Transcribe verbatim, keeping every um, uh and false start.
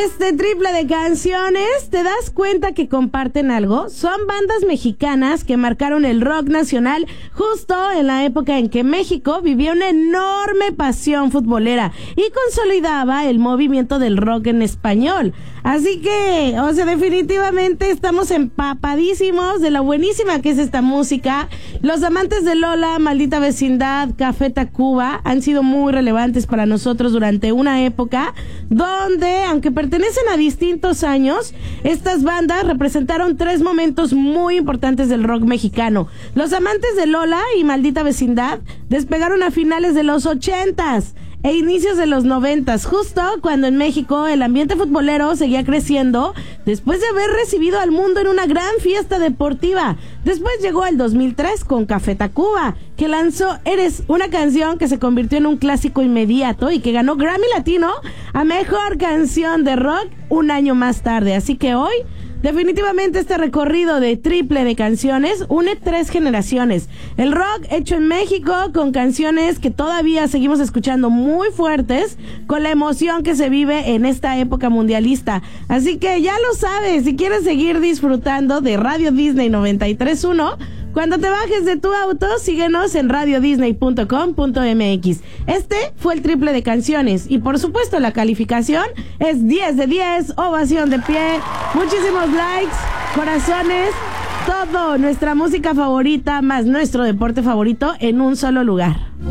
este triple de canciones, ¿te das cuenta que comparten algo? Son bandas mexicanas que marcaron el rock nacional justo en la época en que México vivía una enorme pasión futbolera y consolidaba el movimiento del rock en español. Así que, o sea, definitivamente estamos empapadísimos de la buenísima que es esta música. Los amantes de Lola, Maldita Vecindad, Café Tacuba han sido muy relevantes para nosotros durante una época donde, aunque pertenecen a distintos años, estas bandas representaron tres momentos muy importantes del rock mexicano. Los amantes de Lola y Maldita Vecindad despegaron a finales de los ochentas e inicios de los noventas, justo cuando en México el ambiente futbolero seguía creciendo después de haber recibido al mundo en una gran fiesta deportiva. Después llegó el dos mil tres con Café Tacuba, que lanzó Eres, una canción que se convirtió en un clásico inmediato y que ganó Grammy Latino a Mejor Canción de Rock un año más tarde. Así que hoy, definitivamente este recorrido de triple de canciones une tres generaciones. El rock hecho en México con canciones que todavía seguimos escuchando muy fuertes, con la emoción que se vive en esta época mundialista. Así que ya lo sabes, si quieres seguir disfrutando de Radio Disney noventa y tres punto uno, cuando te bajes de tu auto, síguenos en radio disney punto com punto m x. Este fue el triple de canciones y por supuesto la calificación es diez de diez, ovación de pie, muchísimos likes, corazones, todo, nuestra música favorita más nuestro deporte favorito en un solo lugar.